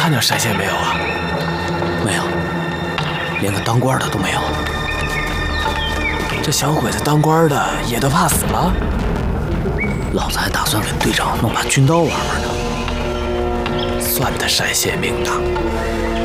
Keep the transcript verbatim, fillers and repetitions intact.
看见单县没有啊？ 没有，连个当官的都没有。 这小鬼子当官的也都怕死了？ 老子还打算给队长弄把军刀玩玩呢。 算他单县命大。